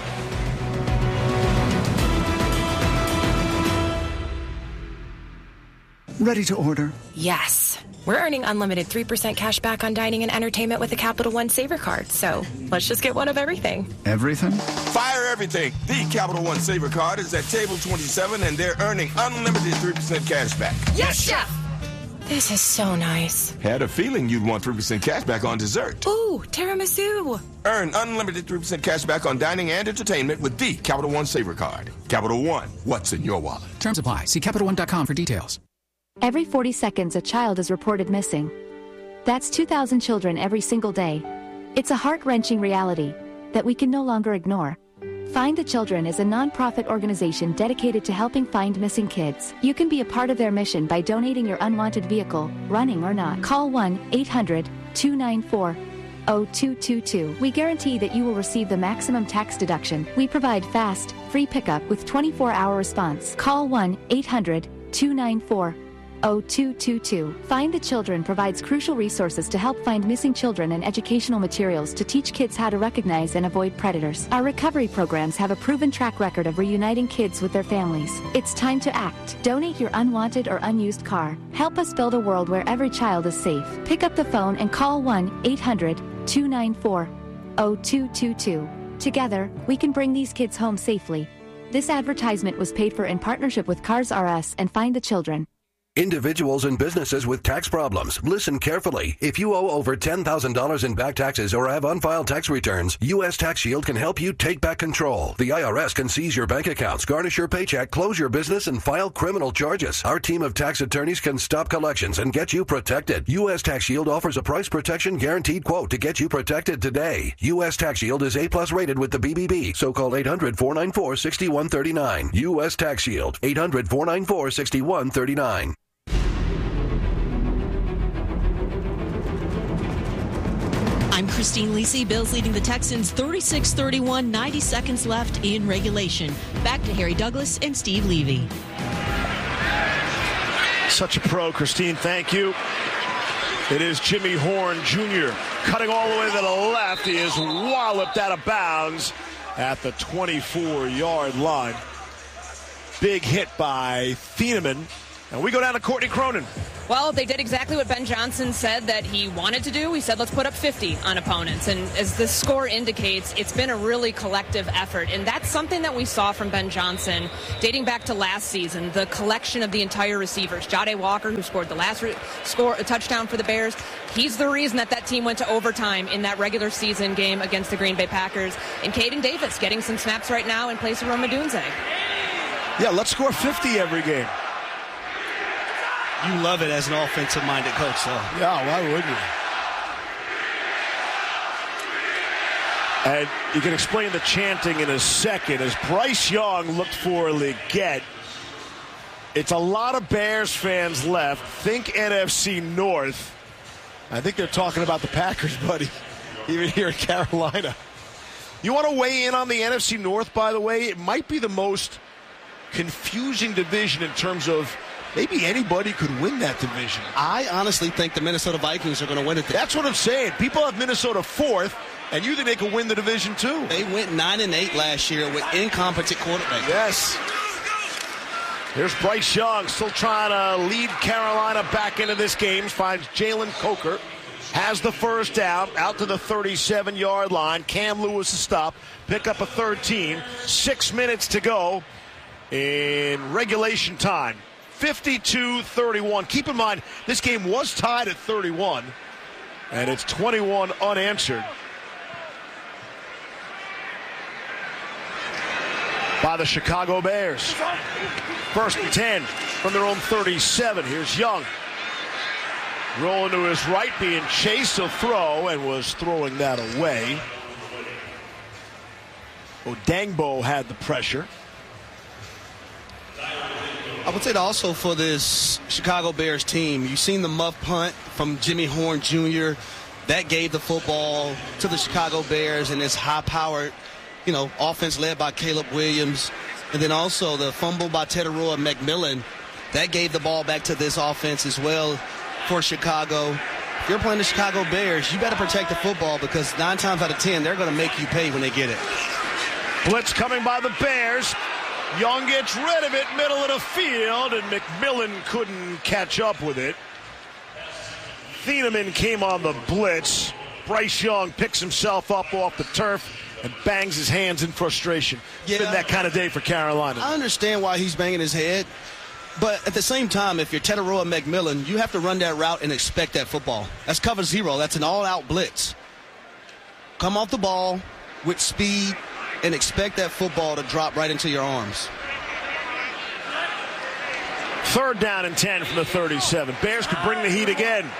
Ready to order? Yes. We're earning unlimited three percent cash back on dining and entertainment with the Capital One Saver Card. So let's just get one of everything. Everything? Fire everything. The Capital One Saver Card is at table twenty-seven, and they're earning unlimited three percent cash back. Yes, Chef! This is so nice. Had a feeling you'd want three percent cash back on dessert. Ooh, tiramisu. Earn unlimited three percent cash back on dining and entertainment with the Capital One Saver Card. Capital One, what's in your wallet? Terms apply. See Capital One dot com for details. Every forty seconds, a child is reported missing. That's two thousand children every single day. It's a heart-wrenching reality that we can no longer ignore. Find the Children is a non-profit organization dedicated to helping find missing kids. You can be a part of their mission by donating your unwanted vehicle, running or not. Call one eight hundred two nine four zero two two two. We guarantee that you will receive the maximum tax deduction. We provide fast, free pickup with twenty-four hour response. Call one eight hundred two nine four zero two two two. Find the Children provides crucial resources to help find missing children and educational materials to teach kids how to recognize and avoid predators. Our recovery programs have a proven track record of reuniting kids with their families. It's time to act. Donate your unwanted or unused car. Help us build a world where every child is safe. Pick up the phone and call one eight hundred two nine four zero two two two. Together, we can bring these kids home safely. This advertisement was paid for in partnership with Cars R Us and Find the Children. Individuals and businesses with tax problems, listen carefully. If you owe over ten thousand dollars in back taxes or have unfiled tax returns, U S Tax Shield can help you take back control. The I R S can seize your bank accounts, garnish your paycheck, close your business, and file criminal charges. Our team of tax attorneys can stop collections and get you protected. U S Tax Shield offers a price protection guaranteed quote to get you protected today. U S Tax Shield is A plus rated with the B B B, so call eight hundred four nine four six one three nine. U S Tax Shield, eight hundred four nine four six one three nine. I'm Christine Lisi. Bills leading the Texans thirty-six thirty-one, ninety seconds left in regulation. Back to Harry Douglas and Steve Levy. Such a pro, Christine. Thank you. It is Jimmy Horn Junior cutting all the way to the left. He is walloped out of bounds at the twenty-four-yard line. Big hit by Thieneman. And we go down to Courtney Cronin. Well, they did exactly what Ben Johnson said that he wanted to do. He said, let's put up fifty on opponents. And as the score indicates, it's been a really collective effort. And that's something that we saw from Ben Johnson dating back to last season, the collection of the entire receivers. Jahdae Walker, who scored the last re- score, a touchdown for the Bears, he's the reason that that team went to overtime in that regular season game against the Green Bay Packers. And Caden Davis getting some snaps right now in place of Rome Odunze. Yeah, let's score fifty every game. You love it as an offensive-minded coach, so. Yeah, why wouldn't you? And you can explain the chanting in a second. As Bryce Young looked for Leggett, it's a lot of Bears fans left. Think N F C North. I think they're talking about the Packers, buddy, even here in Carolina. You want to weigh in on the N F C North, by the way? It might be the most confusing division in terms of maybe anybody could win that division. I honestly think the Minnesota Vikings are going to win it. That's what I'm saying. People have Minnesota fourth, and you think they could win the division too. They went nine and eight last year with incompetent quarterbacks. Yes. Here's Bryce Young still trying to lead Carolina back into this game. Finds Jalen Coker. Has the first down out to the thirty-seven-yard line. Cam Lewis to stop. Pick up a thirteen. Six minutes to go in regulation time. fifty-two thirty-one. Keep in mind, this game was tied at thirty-one, and it's twenty-one unanswered. By the Chicago Bears. First and ten from their own thirty-seven. Here's Young. Rolling to his right, being chased. He'll throw, and was throwing that away. Odangbo had the pressure. I would say that also for this Chicago Bears team, you've seen the muff punt from Jimmy Horn Junior That gave the football to the Chicago Bears and this high-powered, you know, offense led by Caleb Williams. And then also the fumble by Teteroa McMillan. That gave the ball back to this offense as well for Chicago. If you're playing the Chicago Bears, you better protect the football because nine times out of ten, they're going to make you pay when they get it. Blitz coming by the Bears. Young gets rid of it, middle of the field, and McMillan couldn't catch up with it. Thieneman came on the blitz. Bryce Young picks himself up off the turf and bangs his hands in frustration. It's Yeah. been that kind of day for Carolina. I understand why he's banging his head, but at the same time, if you're Teteroa McMillan, you have to run that route and expect that football. That's cover zero. That's an all-out blitz. Come off the ball with speed and expect that football to drop right into your arms. Third down and ten from the thirty-seven. Bears could bring the heat again.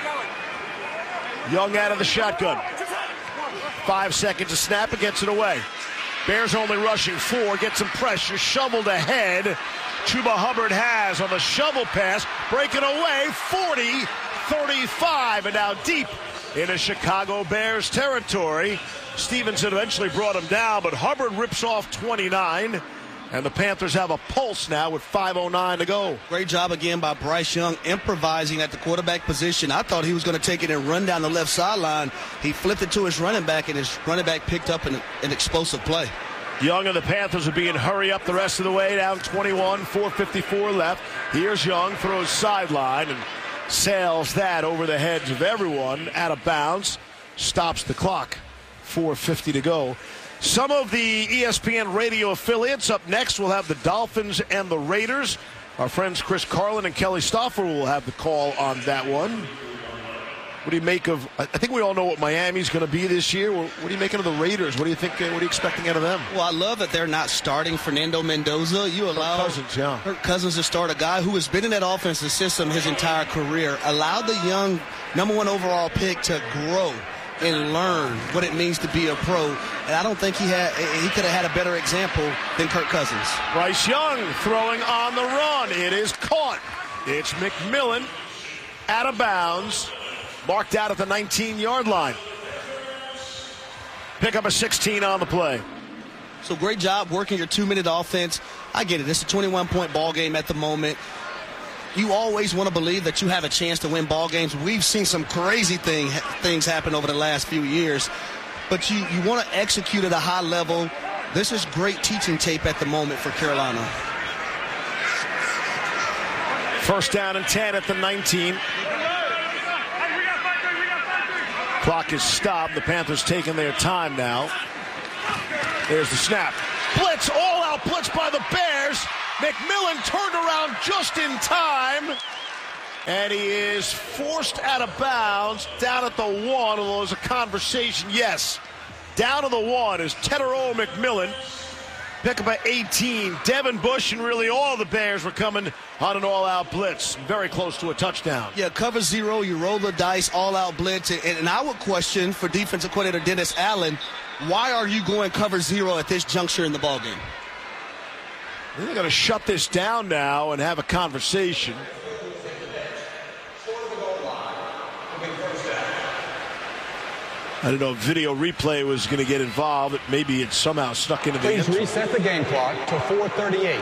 Young out of the shotgun. Five seconds to snap it, gets it away. Bears only rushing four, gets some pressure, shoveled ahead. Chuba Hubbard has on the shovel pass, breaking away, forty, thirty-five, and now deep into Chicago Bears territory. Stevenson eventually brought him down, but Hubbard rips off twenty-nine, and the Panthers have a pulse now with five oh nine to go. Great job again by Bryce Young improvising at the quarterback position. I thought he was going to take it and run down the left sideline. He flipped it to his running back, and his running back picked up an, an explosive play. Young and the Panthers are being hurry up the rest of the way, down twenty-one, four fifty-four left. Here's Young, throws sideline and sails that over the heads of everyone, out of bounds, stops the clock. four fifty to go. Some of the E S P N radio affiliates. Up next, we'll have the Dolphins and the Raiders. Our friends Chris Carlin and Kelly Stauffer will have the call on that one. What do you make of, I think we all know what Miami's going to be this year. What are you making of the Raiders? What do you think, what are you expecting out of them? Well, I love that they're not starting Fernando Mendoza. You allow Kirk Cousins, yeah. Kirk Cousins to start a guy who has been in that offensive system his entire career. Allow the young number one overall pick to grow and learn what it means to be a pro. And I don't think he had he could have had a better example than Kirk Cousins. Bryce Young throwing on the run. It is caught. It's McMillan out of bounds, marked out at the nineteen-yard line. Pick up a sixteen on the play. So great job working your two-minute offense. I get it. It's a twenty-one point ball game at the moment. You always want to believe that you have a chance to win ball games. We've seen some crazy thing, things happen over the last few years. But you, you want to execute at a high level. This is great teaching tape at the moment for Carolina. First down and ten at the nineteen. Clock is stopped. The Panthers taking their time now. There's the snap. Blitz, all-out blitz by the Bears. McMillan turned around just in time. And he is forced out of bounds down at the one, although there's a conversation. Yes, down to the one is Tetairoa McMillan. Pick up at eighteen. Devin Bush and really all the Bears were coming on an all-out blitz. Very close to a touchdown. Yeah, cover zero, you roll the dice, all-out blitz. And, and I would question for defensive coordinator Dennis Allen, why are you going cover zero at this juncture in the ballgame? They're going to shut this down now and have a conversation. I don't know if video replay was going to get involved. Maybe it somehow snuck into the Please reset the game clock to four thirty-eight.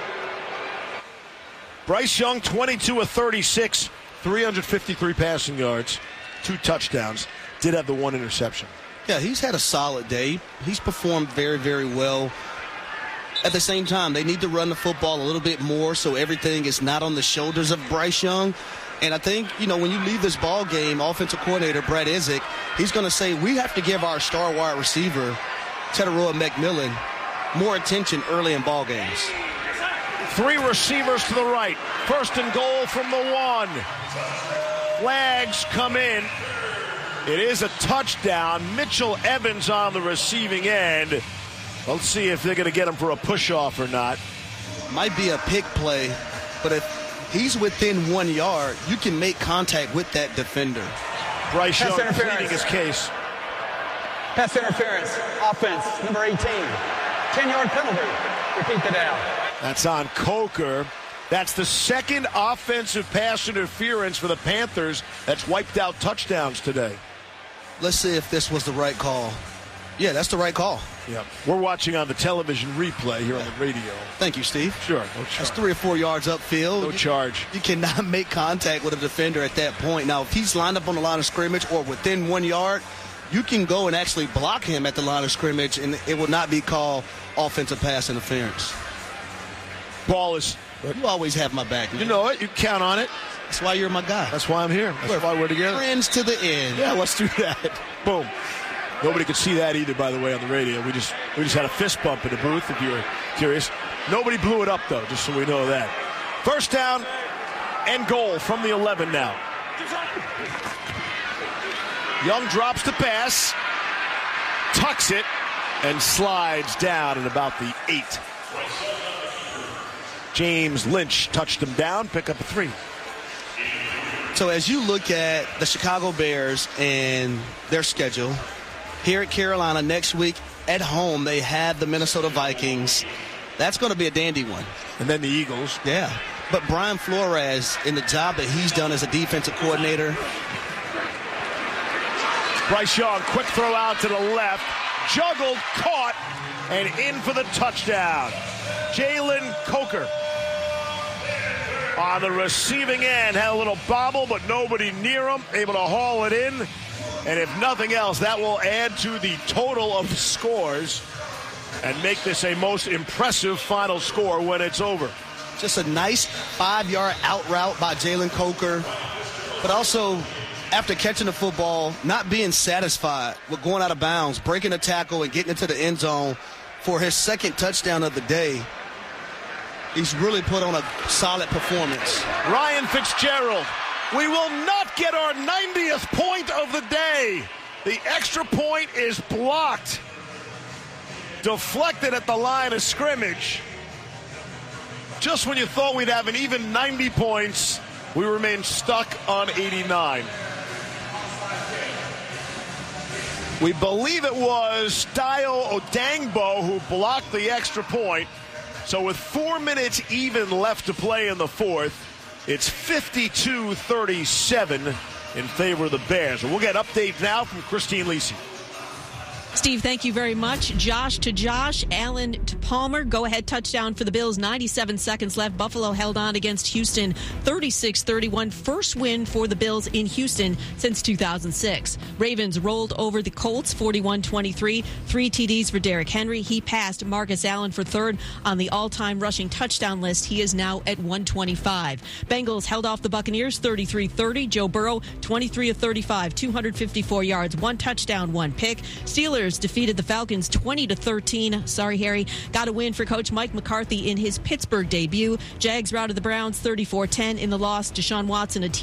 Bryce Young, twenty-two of thirty-six, three hundred fifty-three passing yards, two touchdowns. Did have the one interception. Yeah, he's had a solid day. He's performed very, very well. At the same time, they need to run the football a little bit more so everything is not on the shoulders of Bryce Young. And I think, you know, when you leave this ball game, offensive coordinator Brad Izek, he's going to say we have to give our star wide receiver, Tetairoa McMillan, more attention early in ball games. Three receivers to the right. First and goal from the one. Flags come in. It is a touchdown. Mitchell Evans on the receiving end. Let's see if they're going to get him for a push-off or not. Might be a pick play, but if he's within one yard, you can make contact with that defender. Bryce Young pleading his case. Pass interference, offense, number eighteen. ten-yard penalty. Repeat the down. That's on Coker. That's the second offensive pass interference for the Panthers that's wiped out touchdowns today. Let's see if this was the right call. Yeah, that's the right call. Yeah, we're watching on the television replay here on the radio. Thank you, Steve. Sure. No charge. That's three or four yards upfield. No you, charge. You cannot make contact with a defender at that point. Now, if he's lined up on the line of scrimmage or within one yard, you can go and actually block him at the line of scrimmage, and it will not be called offensive pass interference. Ball is... You always have my back. Man. You know it. You count on it. That's why you're my guy. That's why I'm here. That's we're why we're together. Friends to the end. Yeah, let's do that. Boom. Nobody could see that either, by the way, on the radio. We just we just had a fist bump in the booth, if you were curious. Nobody blew it up, though, just so we know that. First down and goal from the eleven now. Young drops the pass, tucks it, and slides down at about the eight. James Lynch touched him down, pick up a three. So as you look at the Chicago Bears and their schedule, here at Carolina next week at home, they have the Minnesota Vikings. That's going to be a dandy one. And then the Eagles. Yeah. But Brian Flores, in the job that he's done as a defensive coordinator. Bryce Young, quick throw out to the left. Juggled, caught, and in for the touchdown. Jalen Coker on the receiving end. Had a little bobble, but nobody near him. Able to haul it in. And if nothing else, that will add to the total of scores and make this a most impressive final score when it's over. Just a nice five-yard out route by Jalen Coker. But also, after catching the football, not being satisfied with going out of bounds, breaking a tackle and getting into the end zone for his second touchdown of the day. He's really put on a solid performance. Ryan Fitzgerald. We will not get our ninetieth point of the day. The extra point is blocked. Deflected at the line of scrimmage. Just when you thought we'd have an even ninety points, we remain stuck on eighty-nine. We believe it was Dayo Odangbo who blocked the extra point. So with four minutes even left to play in the fourth, it's fifty-two thirty-seven in favor of the Bears. We'll get updates now from Christine Lisi. Steve, thank you very much. Josh to Josh, Allen to Palmer. Go-ahead touchdown for the Bills. ninety-seven seconds left. Buffalo held on against Houston thirty-six thirty-one. First win for the Bills in Houston since two thousand six. Ravens rolled over the Colts forty-one twenty-three. Three T Ds for Derrick Henry. He passed Marcus Allen for third on the all-time rushing touchdown list. He is now at one twenty-five. Bengals held off the Buccaneers thirty-three thirty. Joe Burrow, twenty-three of thirty-five, two hundred fifty-four yards, one touchdown, one pick. Steelers defeated the Falcons twenty to thirteen. Sorry, Harry. Got a win for coach Mike McCarthy in his Pittsburgh debut. Jags routed the Browns thirty-four ten in the loss. Deshaun Watson, a team